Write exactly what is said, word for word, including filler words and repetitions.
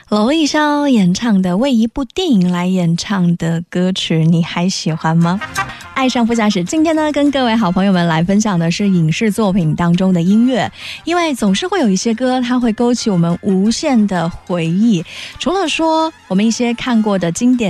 娄艺潇演唱的为一部电影来演唱的歌曲，你还喜欢吗？爱上副驾驶，今天呢，跟各位好朋友们来分享的是影视作品当中的音乐，因为总是会有一些歌，它会勾起我们无限的回忆。除了说我们一些看过的经典